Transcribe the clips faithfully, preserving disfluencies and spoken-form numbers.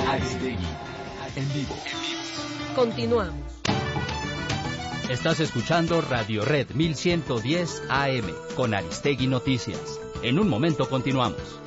Aristegui, en vivo. Continuamos. Estás escuchando Radio Red mil ciento diez A M con Aristegui Noticias. En un momento continuamos.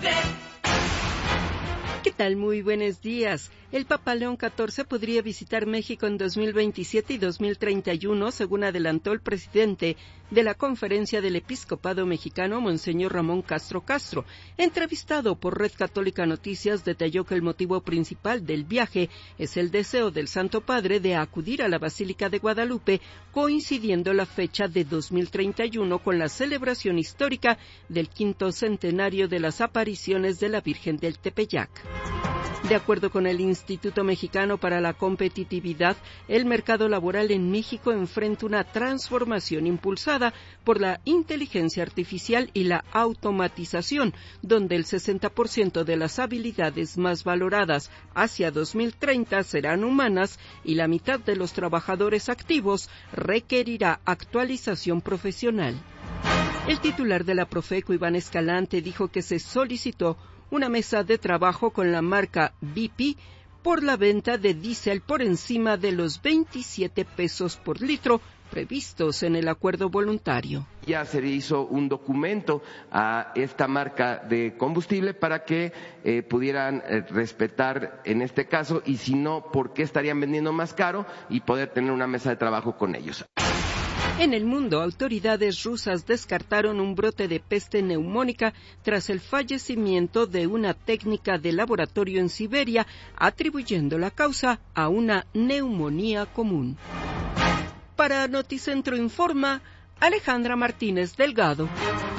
¿Qué tal? Muy buenos días. El Papa León catorce podría visitar México en dos mil veintisiete y dos mil treinta y uno, según adelantó el presidente de la Conferencia del Episcopado Mexicano, Monseñor Ramón Castro Castro. Entrevistado por Red Católica Noticias, detalló que el motivo principal del viaje es el deseo del Santo Padre de acudir a la Basílica de Guadalupe, coincidiendo la fecha de dos mil treinta y uno con la celebración histórica del quinto centenario de las apariciones de la Virgen del Tepeyac. De acuerdo con el Instituto Mexicano para la Competitividad, el mercado laboral en México enfrenta una transformación impulsada por la inteligencia artificial y la automatización, donde el sesenta por ciento de las habilidades más valoradas hacia dos mil treinta serán humanas y la mitad de los trabajadores activos requerirá actualización profesional. El titular de la Profeco, Iván Escalante, dijo que se solicitó una mesa de trabajo con la marca B P por la venta de diésel por encima de los veintisiete pesos por litro previstos en el acuerdo voluntario. Ya se hizo un documento a esta marca de combustible para que eh, pudieran eh, respetar en este caso, y si no, ¿por qué estarían vendiendo más caro? Y poder tener una mesa de trabajo con ellos. En el mundo, autoridades rusas descartaron un brote de peste neumónica tras el fallecimiento de una técnica de laboratorio en Siberia, atribuyendo la causa a una neumonía común. Para Noticentro Informa, Alejandra Martínez Delgado.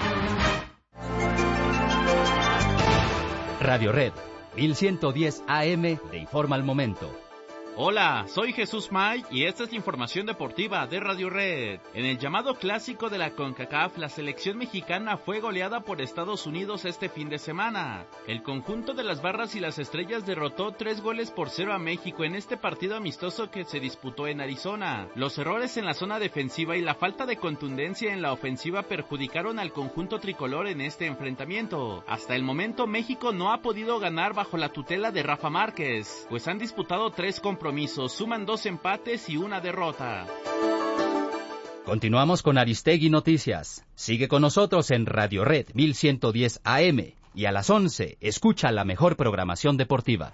Radio Red mil ciento diez A M te informa al momento. Hola, soy Jesús May y esta es la información deportiva de Radio Red. En el llamado clásico de la CONCACAF, la selección mexicana fue goleada por Estados Unidos este fin de semana. El conjunto de las Barras y las Estrellas derrotó tres goles por cero a México en este partido amistoso que se disputó en Arizona. Los errores en la zona defensiva y la falta de contundencia en la ofensiva perjudicaron al conjunto tricolor en este enfrentamiento. Hasta el momento, México no ha podido ganar bajo la tutela de Rafa Márquez, pues han disputado tres compromisos. Suman dos empates y una derrota. Continuamos con Aristegui Noticias. Sigue con nosotros en Radio Red mil ciento diez A M y a las once escucha la mejor programación deportiva.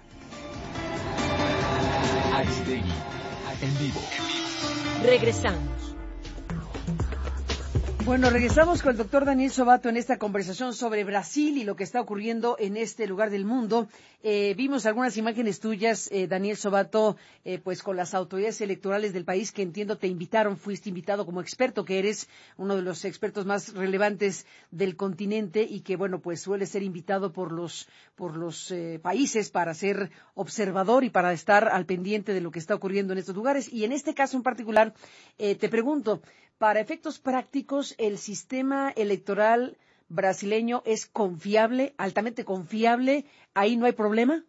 Aristegui, en vivo. Regresamos. Bueno, regresamos con el doctor Daniel Sobato en esta conversación sobre Brasil y lo que está ocurriendo en este lugar del mundo. Eh, vimos algunas imágenes tuyas, eh, Daniel Sobato, eh, pues con las autoridades electorales del país que entiendo te invitaron, fuiste invitado como experto, que eres uno de los expertos más relevantes del continente y que, bueno, pues suele ser invitado por los, por los eh, países para ser observador y para estar al pendiente de lo que está ocurriendo en estos lugares. Y en este caso en particular, eh, te pregunto, para efectos prácticos, ¿el sistema electoral brasileño es confiable, altamente confiable? ¿Ahí no hay problema?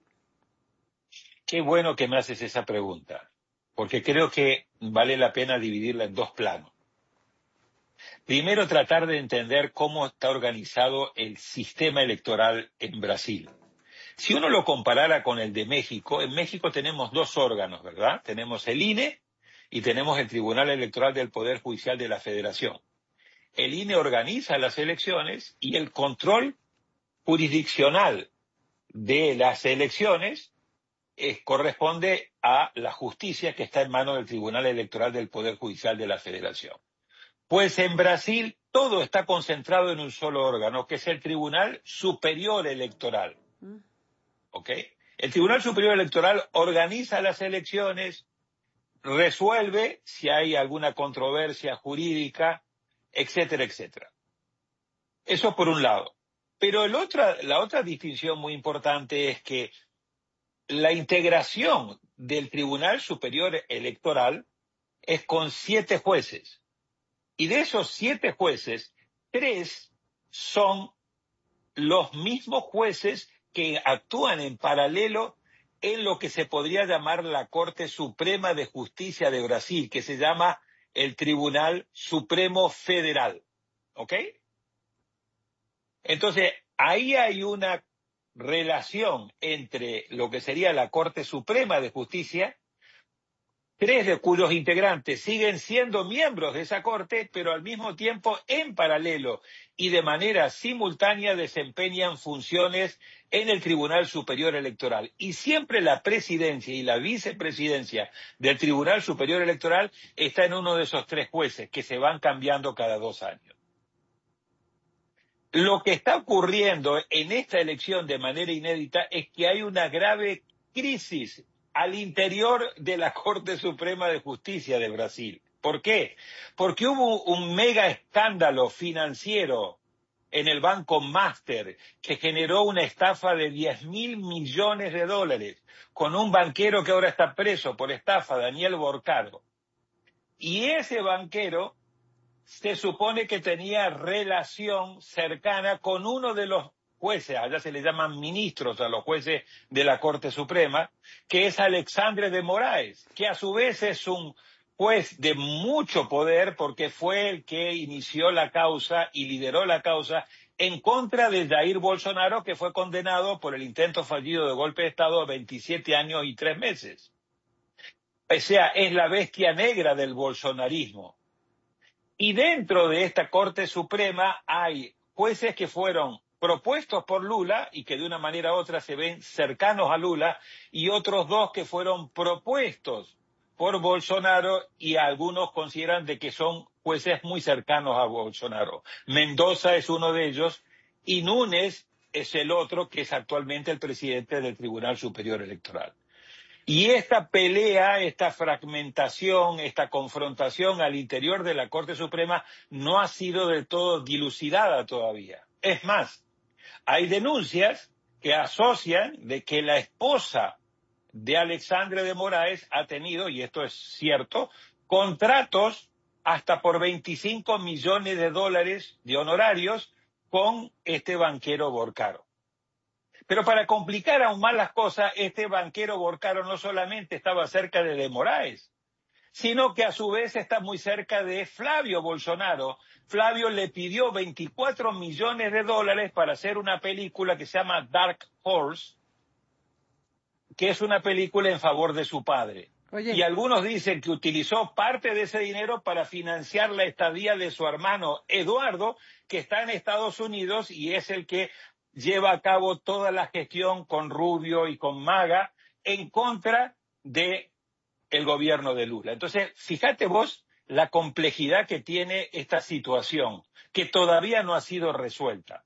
Qué bueno que me haces esa pregunta, porque creo que vale la pena dividirla en dos planos. Primero, tratar de entender cómo está organizado el sistema electoral en Brasil. Si uno lo comparara con el de México, en México tenemos dos órganos, ¿verdad? Tenemos el I N E y tenemos el Tribunal Electoral del Poder Judicial de la Federación. El I N E organiza las elecciones y el control jurisdiccional de las elecciones eh, corresponde a la justicia que está en manos del Tribunal Electoral del Poder Judicial de la Federación. Pues en Brasil todo está concentrado en un solo órgano, que es el Tribunal Superior Electoral. ¿Ok? El Tribunal Superior Electoral organiza las elecciones, resuelve si hay alguna controversia jurídica, etcétera, etcétera. Eso por un lado. Pero el otra, la otra distinción muy importante es que la integración del Tribunal Superior Electoral es con siete jueces. Y de esos siete jueces, tres son los mismos jueces que actúan en paralelo en lo que se podría llamar la Corte Suprema de Justicia de Brasil, que se llama el Tribunal Supremo Federal. ¿Ok? Entonces, ahí hay una relación entre lo que sería la Corte Suprema de Justicia, tres de cuyos integrantes siguen siendo miembros de esa Corte, pero al mismo tiempo, en paralelo y de manera simultánea, desempeñan funciones en el Tribunal Superior Electoral. Y siempre la presidencia y la vicepresidencia del Tribunal Superior Electoral está en uno de esos tres jueces, que se van cambiando cada dos años. Lo que está ocurriendo en esta elección de manera inédita es que hay una grave crisis al interior de la Corte Suprema de Justicia de Brasil. ¿Por qué? Porque hubo un mega escándalo financiero en el Banco Master que generó una estafa de diez mil millones de dólares con un banquero que ahora está preso por estafa, Daniel Borcaro. Y ese banquero se supone que tenía relación cercana con uno de los jueces, allá se le llaman ministros a los jueces de la Corte Suprema, que es Alexandre de Moraes, que a su vez es un juez de mucho poder porque fue el que inició la causa y lideró la causa en contra de Jair Bolsonaro, que fue condenado por el intento fallido de golpe de Estado a veintisiete años y tres meses. O sea, es la bestia negra del bolsonarismo. Y dentro de esta Corte Suprema hay jueces que fueron propuestos por Lula y que de una manera u otra se ven cercanos a Lula, y otros dos que fueron propuestos por Bolsonaro y algunos consideran de que son jueces muy cercanos a Bolsonaro. Mendoza es uno de ellos y Núñez es el otro, que es actualmente el presidente del Tribunal Superior Electoral. Y esta pelea, esta fragmentación, esta confrontación al interior de la Corte Suprema no ha sido del todo dilucidada todavía. Es más, hay denuncias que asocian de que la esposa de Alexandre de Moraes ha tenido, y esto es cierto, contratos hasta por veinticinco millones de dólares de honorarios con este banquero Borcaro. Pero para complicar aún más las cosas, este banquero Borcaro no solamente estaba cerca de De Moraes, sino que a su vez está muy cerca de Flavio Bolsonaro. Flavio le pidió veinticuatro millones de dólares para hacer una película que se llama Dark Horse, que es una película en favor de su padre. Oye. Y algunos dicen que utilizó parte de ese dinero para financiar la estadía de su hermano Eduardo, que está en Estados Unidos y es el que lleva a cabo toda la gestión con Rubio y con Maga en contra del gobierno de Lula. Entonces, fíjate vos la complejidad que tiene esta situación, que todavía no ha sido resuelta.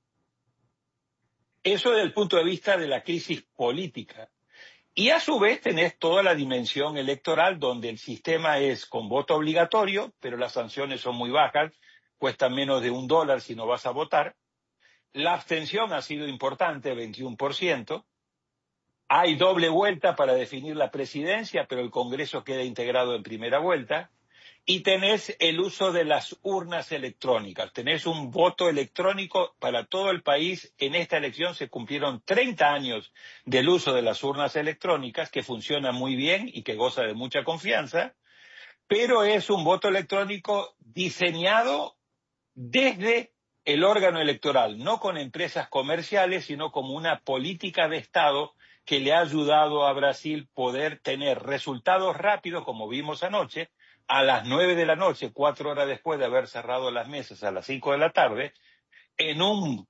Eso desde el punto de vista de la crisis política. Y a su vez tenés toda la dimensión electoral, donde el sistema es con voto obligatorio, pero las sanciones son muy bajas, cuesta menos de un dólar si no vas a votar. La abstención ha sido importante, veintiuno por ciento. Hay doble vuelta para definir la presidencia, pero el Congreso queda integrado en primera vuelta. Y tenés el uso de las urnas electrónicas. Tenés un voto electrónico para todo el país. En esta elección se cumplieron treinta años del uso de las urnas electrónicas, que funciona muy bien y que goza de mucha confianza. Pero es un voto electrónico diseñado desde el órgano electoral, no con empresas comerciales, sino como una política de Estado que le ha ayudado a Brasil poder tener resultados rápidos, como vimos anoche, a las nueve de la noche, cuatro horas después de haber cerrado las mesas a las cinco de la tarde, en un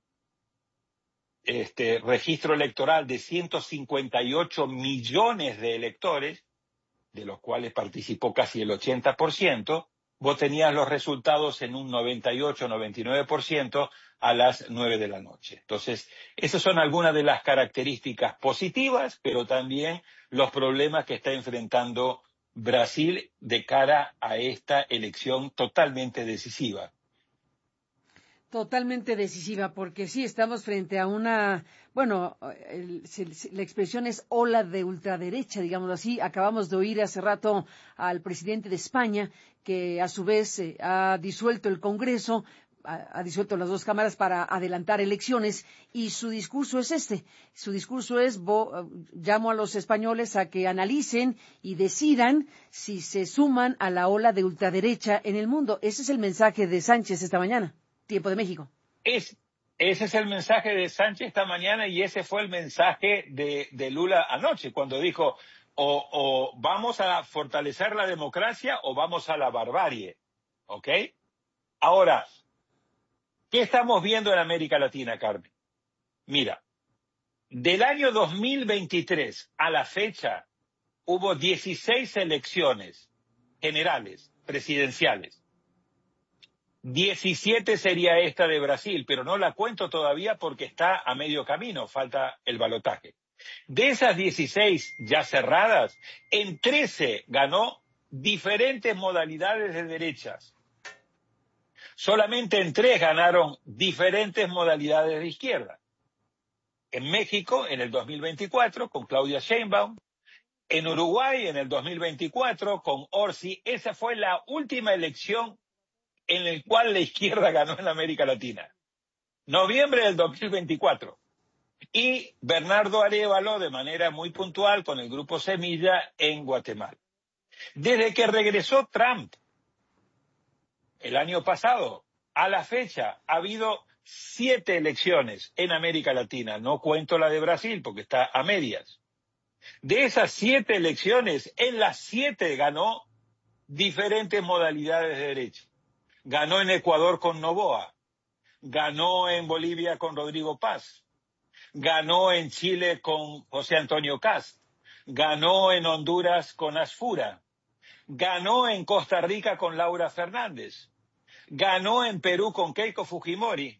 este, registro electoral de ciento cincuenta y ocho millones de electores, de los cuales participó casi el ochenta por ciento, vos tenías los resultados en un noventa y ocho, noventa y nueve por ciento a las nueve de la noche. Entonces, esas son algunas de las características positivas, pero también los problemas que está enfrentando Brasil de cara a esta elección totalmente decisiva. Totalmente decisiva, porque sí, estamos frente a una, bueno, el, la expresión es ola de ultraderecha, digamos así. Acabamos de oír hace rato al presidente de España, que a su vez eh, ha disuelto el Congreso, ha, ha disuelto las dos cámaras para adelantar elecciones, y su discurso es este. Su discurso es, bo, llamo a los españoles a que analicen y decidan si se suman a la ola de ultraderecha en el mundo. Ese es el mensaje de Sánchez esta mañana. Tiempo de México. Es, ese es el mensaje de Sánchez esta mañana y ese fue el mensaje de, de Lula anoche, cuando dijo, o, o vamos a fortalecer la democracia o vamos a la barbarie. ¿Ok? Ahora, ¿qué estamos viendo en América Latina, Carmen? Mira, del año dos mil veintitrés a la fecha hubo dieciséis elecciones generales, presidenciales. diecisiete sería esta de Brasil, pero no la cuento todavía porque está a medio camino, falta el balotaje. De esas dieciséis ya cerradas, en trece ganó diferentes modalidades de derechas. Solamente en tres ganaron diferentes modalidades de izquierda. En México, en el dos mil veinticuatro, con Claudia Sheinbaum. En Uruguay, en el dos mil veinticuatro, con Orsi. Esa fue la última elección en la cual la izquierda ganó en América Latina. Noviembre del dos mil veinticuatro. Y Bernardo Arévalo, de manera muy puntual, con el Grupo Semilla, en Guatemala. Desde que regresó Trump el año pasado, a la fecha, ha habido siete elecciones en América Latina. No cuento la de Brasil porque está a medias. De esas siete elecciones, en las siete ganó diferentes modalidades de derecha. Ganó en Ecuador con Noboa. Ganó en Bolivia con Rodrigo Paz. Ganó en Chile con José Antonio Kast. Ganó en Honduras con Asfura. Ganó en Costa Rica con Laura Fernández. Ganó en Perú con Keiko Fujimori.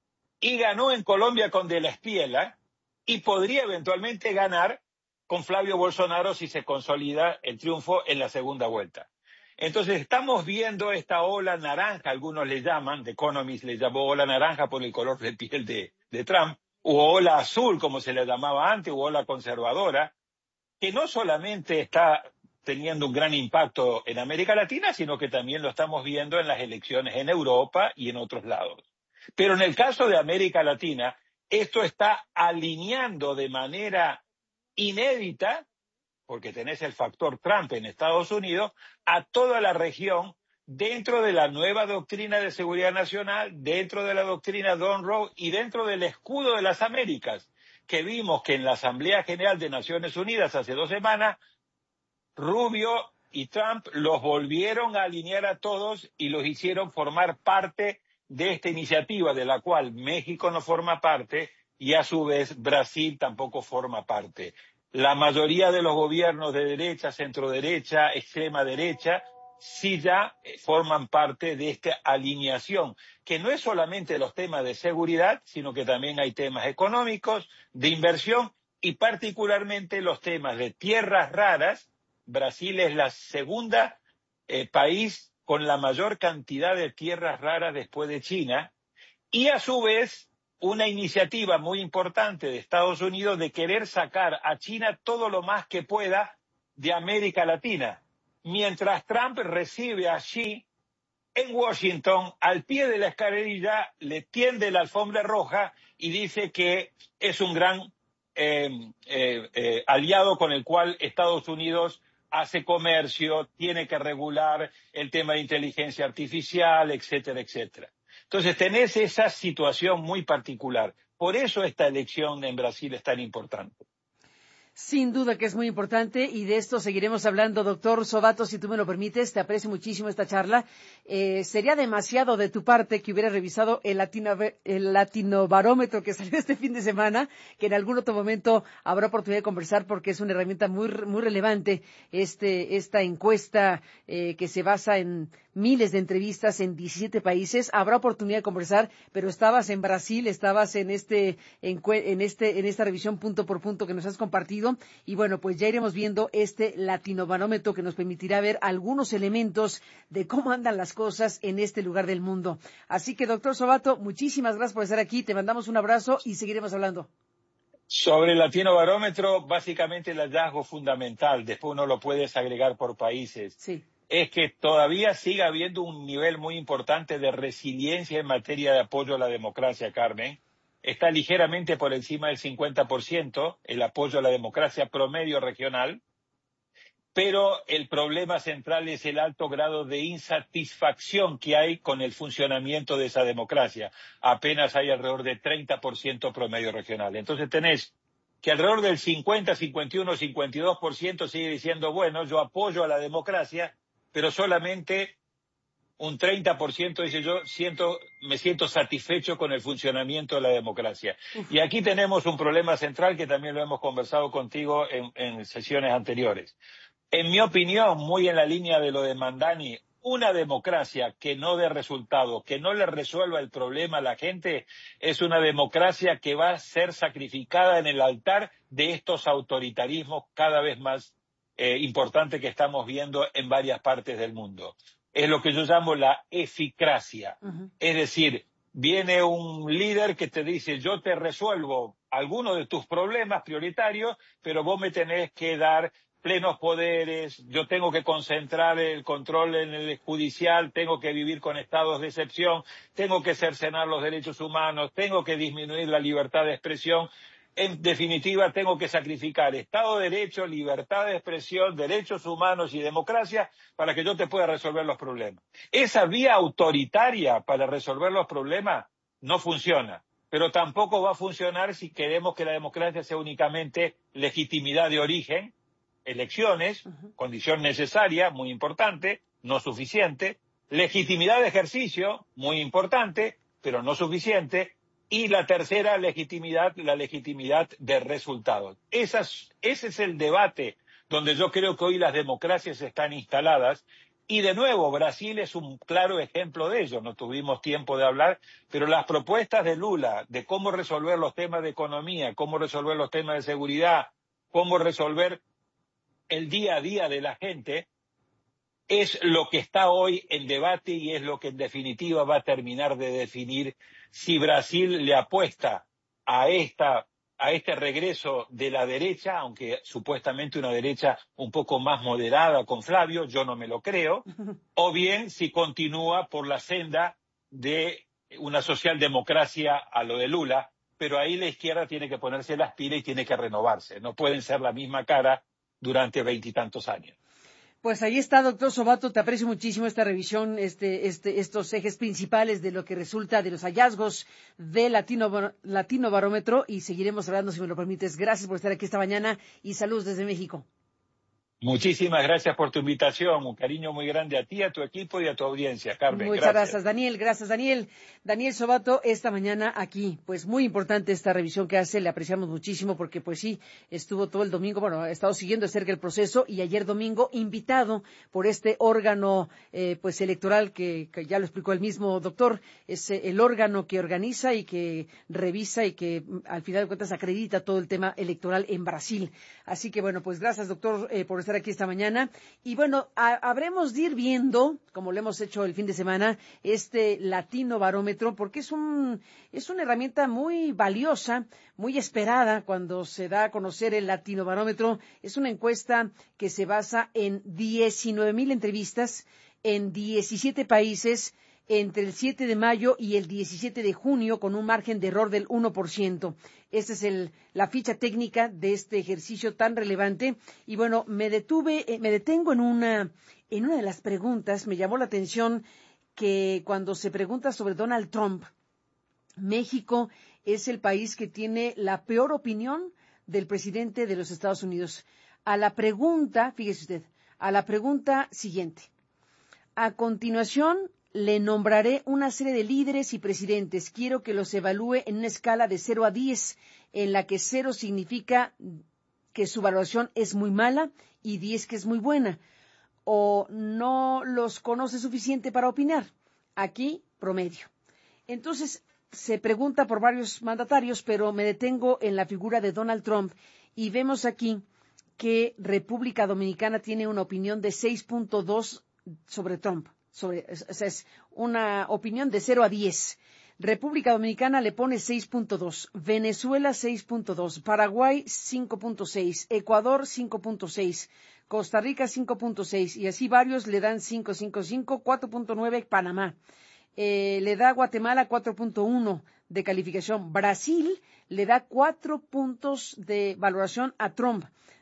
Y ganó en Colombia con De la Espriella. Y podría eventualmente ganar con Flavio Bolsonaro si se consolida el triunfo en la segunda vuelta. Entonces estamos viendo esta ola naranja, algunos le llaman, The Economist le llamó ola naranja por el color de piel de, de Trump, o ola azul como se le llamaba antes, o ola conservadora, que no solamente está teniendo un gran impacto en América Latina, sino que también lo estamos viendo en las elecciones en Europa y en otros lados. Pero en el caso de América Latina, esto está alineando de manera inédita, porque tenés el factor Trump en Estados Unidos, a toda la región dentro de la nueva doctrina de seguridad nacional, dentro de la doctrina Monroe y dentro del escudo de las Américas, que vimos que en la Asamblea General de Naciones Unidas hace dos semanas, Rubio y Trump los volvieron a alinear a todos y los hicieron formar parte de esta iniciativa, de la cual México no forma parte y a su vez Brasil tampoco forma parte. La mayoría de los gobiernos de derecha, centro-derecha, extrema derecha, sí ya forman parte de esta alineación, que no es solamente los temas de seguridad, sino que también hay temas económicos, de inversión y particularmente los temas de tierras raras. Brasil es la segunda eh, país con la mayor cantidad de tierras raras después de China y a su vez una iniciativa muy importante de Estados Unidos de querer sacar a China todo lo más que pueda de América Latina, mientras Trump recibe a Xi en Washington, al pie de la escalerilla, le tiende la alfombra roja y dice que es un gran eh, eh, eh, aliado con el cual Estados Unidos hace comercio, tiene que regular el tema de inteligencia artificial, etcétera, etcétera. Entonces tenés esa situación muy particular. Por eso esta elección en Brasil es tan importante. Sin duda que es muy importante y de esto seguiremos hablando. Doctor Sobato, si tú me lo permites, te aprecio muchísimo esta charla. Eh, sería demasiado de tu parte que hubieras revisado el, latino, el latinobarómetro que salió este fin de semana, que en algún otro momento habrá oportunidad de conversar porque es una herramienta muy muy relevante este esta encuesta eh, que se basa en miles de entrevistas en diecisiete países. Habrá oportunidad de conversar, pero estabas en Brasil, estabas en este en, en este en esta revisión punto por punto que nos has compartido. Y bueno, pues ya iremos viendo este latinobarómetro que nos permitirá ver algunos elementos de cómo andan las cosas en este lugar del mundo. Así que, doctor Sobato, muchísimas gracias por estar aquí. Te mandamos un abrazo y seguiremos hablando. Sobre el latinobarómetro, básicamente el hallazgo fundamental, después uno lo puede agregar por países, sí. es que todavía sigue habiendo un nivel muy importante de resiliencia en materia de apoyo a la democracia, Carmen. Está ligeramente por encima del cincuenta por ciento el apoyo a la democracia promedio regional, pero el problema central es el alto grado de insatisfacción que hay con el funcionamiento de esa democracia. Apenas hay alrededor de treinta por ciento promedio regional. Entonces tenés que alrededor del cincuenta, cincuenta y uno, cincuenta y dos por ciento sigue diciendo, bueno, yo apoyo a la democracia, pero solamente un treinta por ciento dice yo siento, me siento satisfecho con el funcionamiento de la democracia. Uf. Y aquí tenemos un problema central que también lo hemos conversado contigo en, en sesiones anteriores. En mi opinión, muy en la línea de lo de Mandani, una democracia que no dé resultado, que no le resuelva el problema a la gente, es una democracia que va a ser sacrificada en el altar de estos autoritarismos cada vez más eh, importantes que estamos viendo en varias partes del mundo. Es lo que yo llamo la eficracia. Uh-huh. Es decir, viene un líder que te dice, yo te resuelvo algunos de tus problemas prioritarios, pero vos me tenés que dar plenos poderes, yo tengo que concentrar el control en el judicial, tengo que vivir con estados de excepción, tengo que cercenar los derechos humanos, tengo que disminuir la libertad de expresión. En definitiva, tengo que sacrificar Estado de Derecho, libertad de expresión, derechos humanos y democracia para que yo te pueda resolver los problemas. Esa vía autoritaria para resolver los problemas no funciona, pero tampoco va a funcionar si queremos que la democracia sea únicamente legitimidad de origen, elecciones, uh-huh. condición necesaria, muy importante, no suficiente, legitimidad de ejercicio, muy importante, pero no suficiente, y la tercera legitimidad, la legitimidad de resultados. Esas, ese es el debate donde yo creo que hoy las democracias están instaladas. Y de nuevo, Brasil es un claro ejemplo de ello. No tuvimos tiempo de hablar, pero las propuestas de Lula de cómo resolver los temas de economía, cómo resolver los temas de seguridad, cómo resolver el día a día de la gente, es lo que está hoy en debate y es lo que en definitiva va a terminar de definir si Brasil le apuesta a esta a este regreso de la derecha, aunque supuestamente una derecha un poco más moderada con Flavio, yo no me lo creo, o bien si continúa por la senda de una socialdemocracia a lo de Lula, pero ahí la izquierda tiene que ponerse las pilas y tiene que renovarse, no pueden ser la misma cara durante veintitantos años. Pues ahí está, doctor Sobato, te aprecio muchísimo esta revisión, este, este, estos ejes principales de lo que resulta de los hallazgos de Latino, Latino Barómetro, y seguiremos hablando, si me lo permites. Gracias por estar aquí esta mañana y saludos desde México. Muchísimas gracias por tu invitación, un cariño muy grande a ti, a tu equipo y a tu audiencia, Carmen. Muchas gracias, gracias Daniel, gracias Daniel. Daniel Sobato, esta mañana aquí, pues muy importante esta revisión que hace, le apreciamos muchísimo porque pues sí, estuvo todo el domingo, bueno, ha estado siguiendo de cerca el proceso y ayer domingo invitado por este órgano eh, pues electoral que, que ya lo explicó el mismo doctor, es eh, el órgano que organiza y que revisa y que al final de cuentas acredita todo el tema electoral en Brasil. Así que bueno, pues gracias doctor eh, por estar aquí esta mañana. Y bueno, a, habremos de ir viendo, como lo hemos hecho el fin de semana, este Latino Barómetro, porque es un es una herramienta muy valiosa, muy esperada cuando se da a conocer el Latino Barómetro. Es una encuesta que se basa en diecinueve mil entrevistas en diecisiete países entre el siete de mayo y el diecisiete de junio, con un margen de error del uno por ciento. Esta es el, la ficha técnica de este ejercicio tan relevante. Y bueno, me detuve, eh, me detengo en una, en una de las preguntas. Me llamó la atención que cuando se pregunta sobre Donald Trump, México es el país que tiene la peor opinión del presidente de los Estados Unidos. A la pregunta, fíjese usted, a la pregunta siguiente. A continuación, le nombraré una serie de líderes y presidentes. Quiero que los evalúe en una escala de cero a diez, en la que cero significa que su valoración es muy mala y diez que es muy buena, o no los conoce suficiente para opinar. Aquí, promedio. Entonces, se pregunta por varios mandatarios, pero me detengo en la figura de Donald Trump y vemos aquí que República Dominicana tiene una opinión de seis punto dos sobre Trump. Sobre, o sea, es una opinión de cero a diez. República Dominicana le pone seis punto dos, Venezuela seis punto dos, Paraguay cinco punto seis, Ecuador cinco punto seis, Costa Rica cinco punto seis, y así varios le dan cinco, cinco, cinco, cuatro punto nueve Panamá. Eh, le da Guatemala cuatro punto uno de calificación. Brasil le da cuatro puntos de valoración a Trump.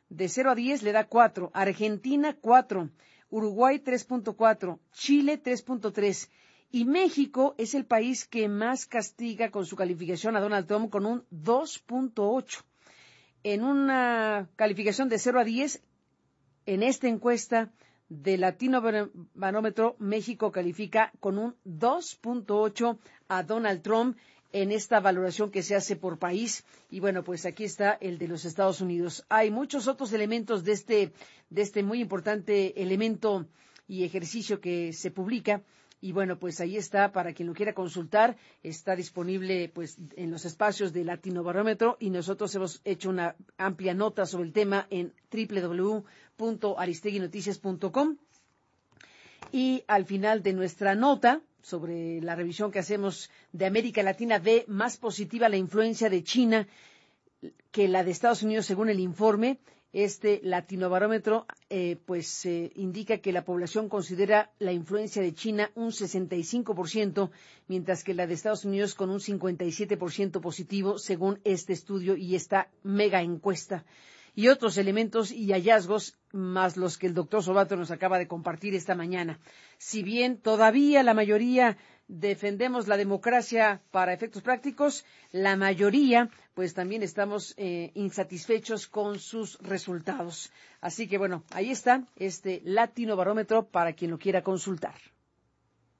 de cero a diez le da cuatro, Argentina cuatro, Uruguay tres punto cuatro, Chile tres punto tres y México es el país que más castiga con su calificación a Donald Trump con un dos punto ocho. En una calificación de cero a diez, en esta encuesta de Latino Barómetro, México califica con un dos punto ocho a Donald Trump en esta valoración que se hace por país. Y bueno, pues aquí está el de los Estados Unidos. Hay muchos otros elementos de este, de este muy importante elemento y ejercicio que se publica. Y bueno, pues ahí está, para quien lo quiera consultar, está disponible pues en los espacios de Latino Barómetro y nosotros hemos hecho una amplia nota sobre el tema en doble u doble u doble u punto aristegui noticias punto com. Y al final de nuestra nota sobre la revisión que hacemos de América Latina, ve más positiva la influencia de China que la de Estados Unidos según el informe. Este Latinobarómetro eh, pues eh, indica que la población considera la influencia de China un sesenta y cinco por ciento, mientras que la de Estados Unidos con un cincuenta y siete por ciento positivo, según este estudio y esta mega encuesta. Y otros elementos y hallazgos más los que el doctor Sobato nos acaba de compartir esta mañana. Si bien todavía la mayoría defendemos la democracia para efectos prácticos, la mayoría pues también estamos eh, insatisfechos con sus resultados. Así que bueno, ahí está este Latino Barómetro para quien lo quiera consultar.